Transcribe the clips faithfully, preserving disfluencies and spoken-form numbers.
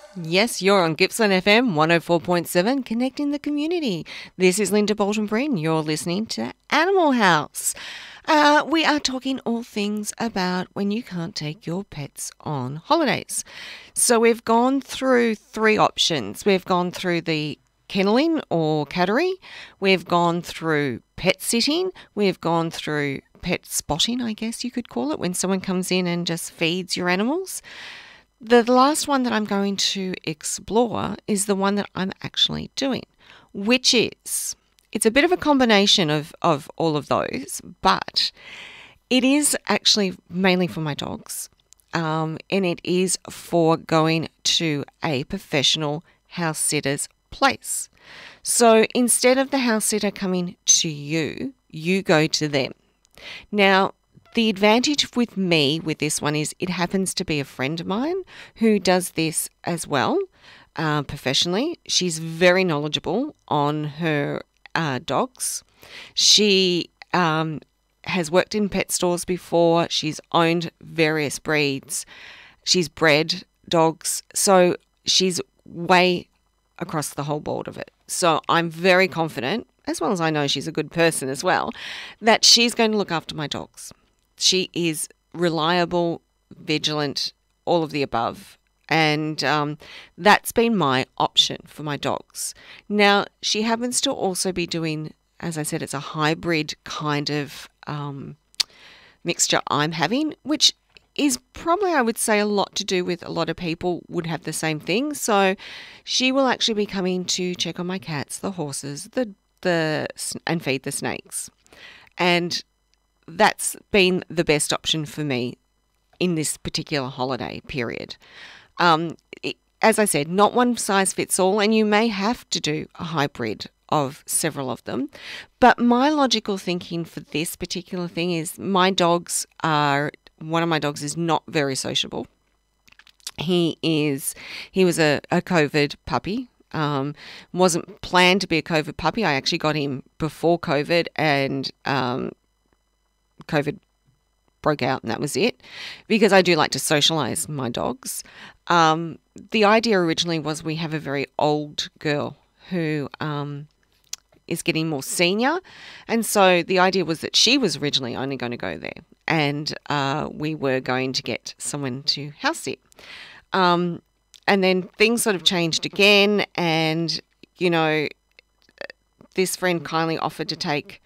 Yes, you're on Gippsland F M one oh four point seven, connecting the community. This is Linda Bolton-Breen. You're listening to Animal House. Uh, we are talking all things about when you can't take your pets on holidays. So we've gone through three options. We've gone through the kenneling or cattery. We've gone through pet sitting. We've gone through pet spotting, I guess you could call it, when someone comes in and just feeds your animals. The last one that I'm going to explore is the one that I'm actually doing, which is, it's a bit of a combination of, of all of those, but it is actually mainly for my dogs, um, and it is for going to a professional house sitter's place. So instead of the house sitter coming to you, you go to them. Now, the advantage with me with this one is it happens to be a friend of mine who does this as well uh, professionally. She's very knowledgeable on her uh, dogs. She um, has worked in pet stores before. She's owned various breeds. She's bred dogs. So she's way across the whole board of it. So I'm very confident, as well as I know she's a good person as well, that she's going to look after my dogs. She is reliable, vigilant, all of the above. And um, that's been my option for my dogs. Now, she happens to also be doing, as I said, it's a hybrid kind of um, mixture I'm having, which is probably, I would say, a lot to do with a lot of people would have the same thing. So she will actually be coming to check on my cats, the horses, the the and feed the snakes. And that's been the best option for me in this particular holiday period. Um, it, as I said, not one size fits all, and you may have to do a hybrid of several of them. But my logical thinking for this particular thing is my dogs are, one of my dogs is not very sociable. He is, he was a, a COVID puppy. Um, wasn't planned to be a COVID puppy. I actually got him before COVID, and um, COVID broke out, and that was it, because I do like to socialize my dogs. Um, the idea originally was we have a very old girl who um, is getting more senior, and so the idea was that she was originally only going to go there, and uh, we were going to get someone to house sit. Um, and then things sort of changed again, and, you know, this friend kindly offered to take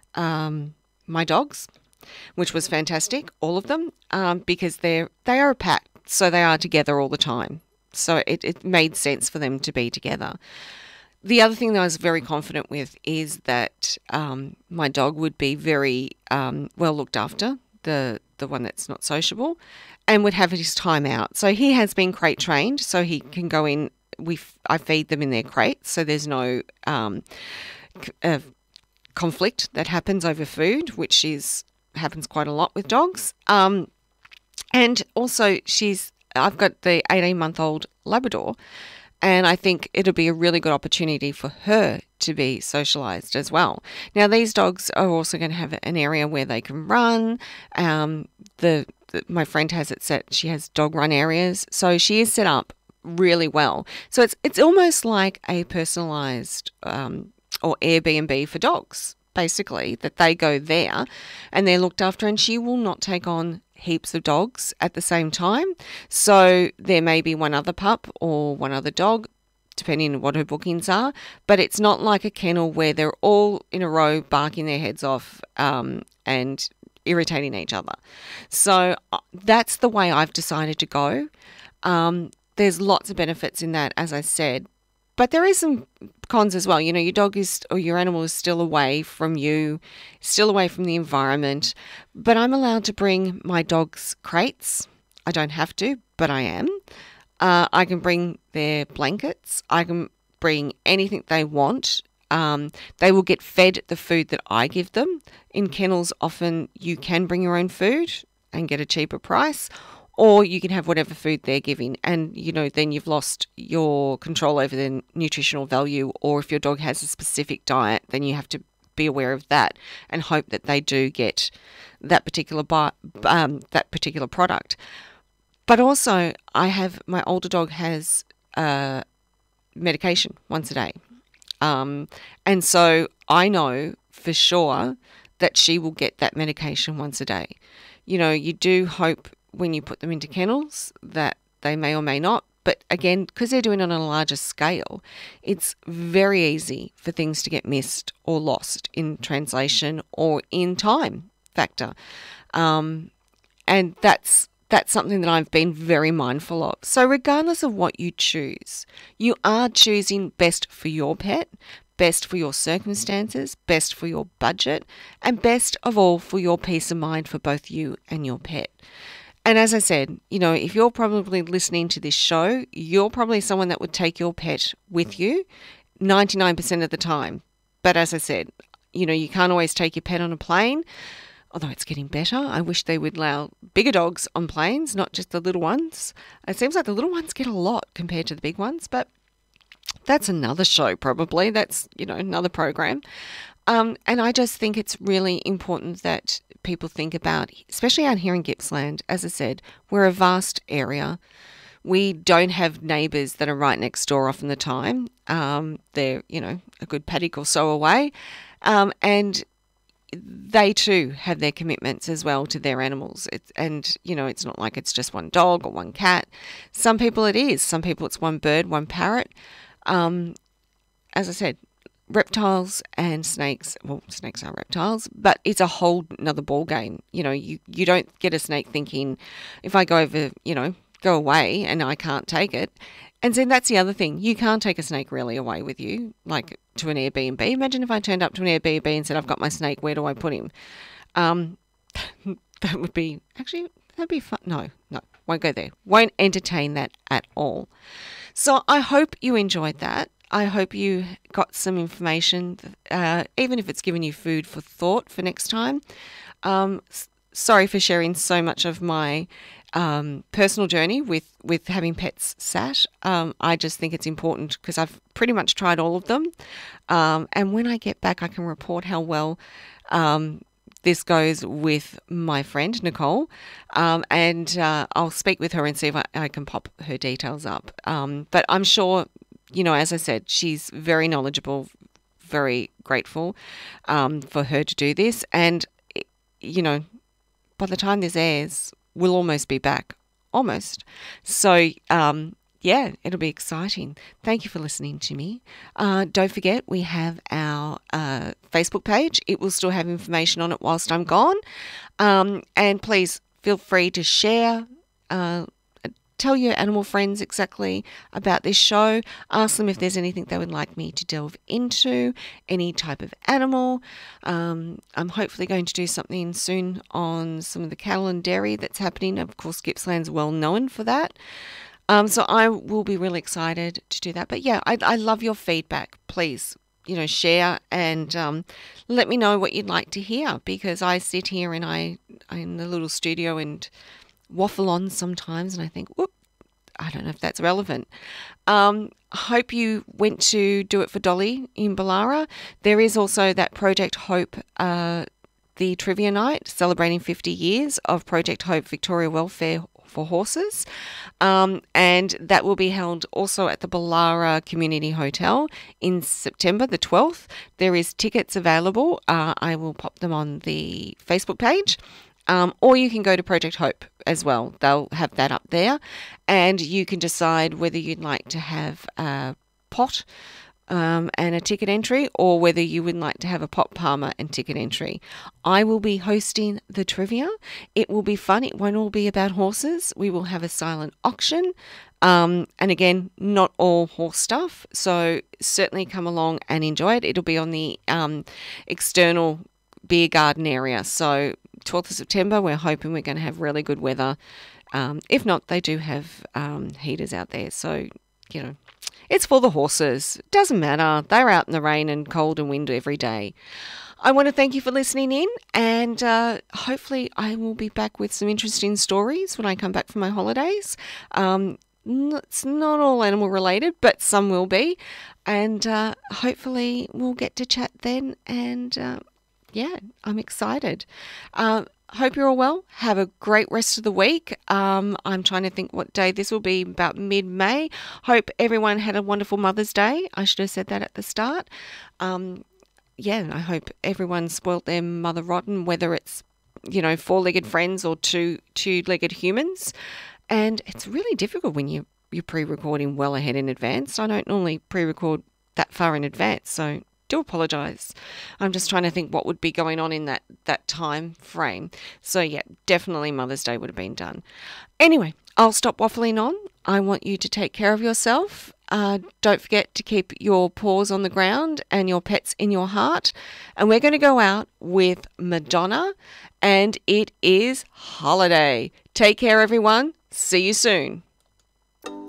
um, my dogs, which was fantastic, all of them, um, because they're they are a pack, so they are together all the time. So it, it made sense for them to be together. The other thing that I was very confident with is that um, my dog would be very um, well looked after, the the one that's not sociable, and would have his time out. So he has been crate trained, so he can go in. We I feed them in their crates, so there's no um, uh, conflict that happens over food, which is happens quite a lot with dogs. Um, and also, she's I've got the eighteen-month-old Labrador, and I think it'll be a really good opportunity for her to be socialised as well. Now, these dogs are also going to have an area where they can run. Um, the, the my friend has it set. She has dog run areas, so she is set up really well. So it's it's almost like a personalised um, or Airbnb for dogs, basically, that they go there and they're looked after, and she will not take on heaps of dogs at the same time. So there may be one other pup or one other dog, depending on what her bookings are, but it's not like a kennel where they're all in a row barking their heads off um, and irritating each other. So uh, that's the way I've decided to go. Um, there's lots of benefits in that, as I said, but there is some cons as well. You know, your dog is, or your animal is still away from you, still away from the environment, but I'm allowed to bring my dog's crates. I don't have to, but I am. Uh, I can bring their blankets. I can bring anything they want. Um, they will get fed the food that I give them. In kennels, often you can bring your own food and get a cheaper price, or you can have whatever food they're giving, and, you know, then you've lost your control over the nutritional value. Or if your dog has a specific diet, then you have to be aware of that and hope that they do get that particular bi- um, that particular product. But also, I have, my older dog has uh, medication once a day. Um, and so I know for sure that she will get that medication once a day. You know, you do hope when you put them into kennels that they may or may not. But again, because they're doing it on a larger scale, it's very easy for things to get missed or lost in translation or in time factor. Um, and that's that's something that I've been very mindful of. So regardless of what you choose, you are choosing best for your pet, best for your circumstances, best for your budget, and best of all for your peace of mind for both you and your pet. And as I said, you know, if you're probably listening to this show, you're probably someone that would take your pet with you ninety-nine percent of the time. But as I said, you know, you can't always take your pet on a plane, although it's getting better. I wish they would allow bigger dogs on planes, not just the little ones. It seems like the little ones get a lot compared to the big ones, but that's another show probably. That's, you know, another program. Um, and I just think it's really important that people think about, especially out here in Gippsland, as I said, we're a vast area. We don't have neighbours that are right next door often the time. Um, they're, you know, a good paddock or so away. Um, and they too have their commitments as well to their animals. It's, and, you know, it's not like it's just one dog or one cat. Some people it is. Some people it's one bird, one parrot. Um, as I said, reptiles and snakes, well, snakes are reptiles, but it's a whole another ball game. You know, you, you don't get a snake thinking, if I go over, you know, go away and I can't take it. And then that's the other thing. You can't take a snake really away with you, like to an Airbnb. Imagine if I turned up to an Airbnb and said, I've got my snake, where do I put him? Um, that would be, actually, that'd be fun. No, no, won't go there. Won't entertain that at all. So I hope you enjoyed that. I hope you got some information, uh, even if it's given you food for thought for next time. Um, sorry for sharing so much of my um, personal journey with, with having pets sat. Um, I just think it's important because I've pretty much tried all of them. Um, and when I get back, I can report how well um, this goes with my friend, Nicole. Um, and uh, I'll speak with her and see if I, I can pop her details up. Um, but I'm sure, you know, as I said, she's very knowledgeable, very grateful um, for her to do this. And, you know, by the time this airs, we'll almost be back. Almost. So, um, yeah, it'll be exciting. Thank you for listening to me. Uh, don't forget, we have our uh, Facebook page. It will still have information on it whilst I'm gone. Um, and please feel free to share, uh, tell your animal friends exactly about this show. Ask them if there's anything they would like me to delve into, any type of animal. Um, I'm hopefully going to do something soon on some of the cattle and dairy that's happening. Of course, Gippsland's well known for that. Um, so I will be really excited to do that. But yeah, I, I love your feedback. Please, you know, share and um, let me know what you'd like to hear, because I sit here and I, I'm in the little studio and waffle on sometimes, and I think, whoop, I don't know if that's relevant. Um, I hope you went to Do It for Dolly in Ballara. There is also that Project Hope, uh, the trivia night, celebrating fifty years of Project Hope Victoria Welfare for Horses. Um, and that will be held also at the Ballara Community Hotel in September the twelfth. There is tickets available. Uh, I will pop them on the Facebook page. Um, or you can go to Project Hope as well. They'll have that up there. And you can decide whether you'd like to have a pot um, and a ticket entry, or whether you would like to have a pot palmer and ticket entry. I will be hosting the trivia. It will be fun. It won't all be about horses. We will have a silent auction. Um, and again, not all horse stuff. So certainly come along and enjoy it. It'll be on the um, external beer garden area. So twelfth of September, we're hoping we're going to have really good weather. Um, if not, they do have um, heaters out there. So, you know, it's for the horses. It doesn't matter. They're out in the rain and cold and wind every day. I want to thank you for listening in, and uh, hopefully I will be back with some interesting stories when I come back from my holidays. Um, it's not all animal related, but some will be. And uh, hopefully we'll get to chat then, and uh, yeah, I'm excited. Uh, hope you're all well. Have a great rest of the week. Um, I'm trying to think what day this will be, about mid-May. Hope everyone had a wonderful Mother's Day. I should have said that at the start. Um, yeah, I hope everyone spoilt their mother rotten, whether it's, you know, four-legged friends or two two-legged humans. And it's really difficult when you, you're pre-recording well ahead in advance. I don't normally pre-record that far in advance, so do apologise. I'm just trying to think what would be going on in that, that time frame. So yeah, definitely Mother's Day would have been done. Anyway, I'll stop waffling on. I want you to take care of yourself. Uh, don't forget to keep your paws on the ground and your pets in your heart. And we're going to go out with Madonna, and it is Holiday. Take care, everyone. See you soon.